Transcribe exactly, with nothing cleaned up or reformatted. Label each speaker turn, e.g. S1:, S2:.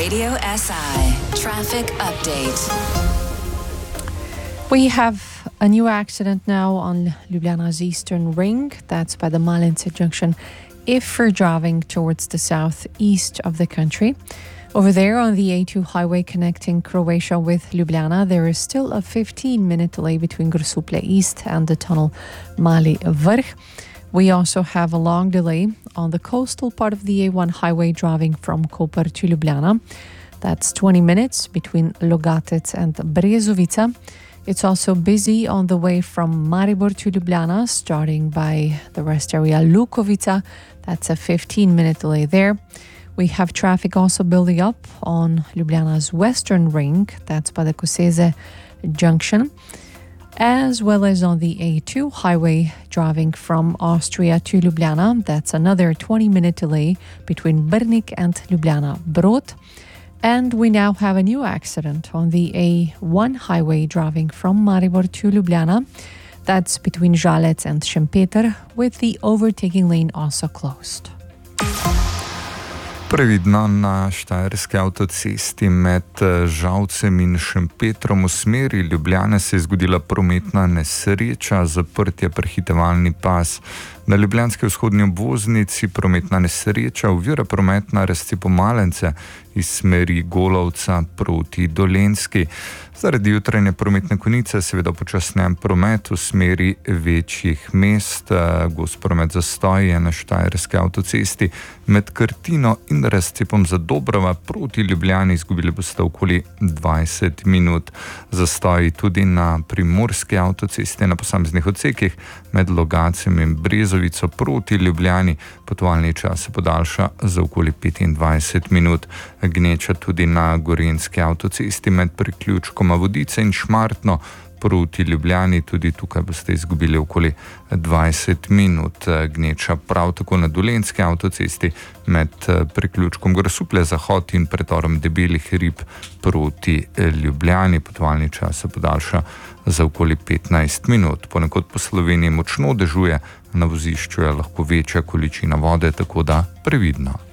S1: Radio S I traffic update.
S2: We have a new accident now on Ljubljana's eastern ring. That's by the Malince junction if you're driving towards the southeast of the country. Over there on the A two highway connecting Croatia with Ljubljana, there is still a fifteen minute delay between Grosuplje East and the tunnel Mali Vrh. We also have a long delay on the coastal part of the A one highway driving from Koper to Ljubljana. That's twenty minutes between Logatec and Brezovica. It's also busy on the way from Maribor to Ljubljana, starting by the rest area Lukovica. That's a fifteen minute delay there. We have traffic also building up on Ljubljana's western ring. That's by the Koseze junction, as well as on the A two highway driving from Austria to Ljubljana. That's another twenty minute delay between Brnik and Ljubljana Brod. And we now have a new accident on the A one highway driving from Maribor to Ljubljana. That's between Žalec and Šempeter, with the overtaking lane also closed.
S3: Previdno na štajerski avtocesti med Žalcem in Šempetrom v smeri Ljubljane se je zgodila prometna nesreča, zaprt je prehitevalni pas. Na ljubljanski vzhodni obvoznici prometna nesreča ovira promet na razcepu Malence iz smeri Golovca proti Dolenjski. Zaradi jutranje prometne konice seveda počasnjen promet v smeri večjih mest. Gost promet zastoj je na štajerski avtocesti med Krtino in razcepom Zadobrova proti Ljubljani, izgubili boste okoli dvajset minut. Zastoj tudi na primorski avtocesti na posameznih odsekih med Logacem in Brezovico proti Ljubljani. Potovalni čas se podaljša za okoli petindvajset minut. Gneča tudi na gorenjski avtocesti med priključkoma Vodice in Šmartno proti Ljubljani. Tudi tukaj boste izgubili okoli dvajset minut. Gneča prav tako na dolenjski avtocesti med priključkom Grosuplje Zahod in pretorom Debelih rib proti Ljubljani. Potovalni čas se podaljša za okoli petnajst minut. Ponekod po Sloveniji močno dežuje, na vozišču je lahko večja količina vode, tako da previdno.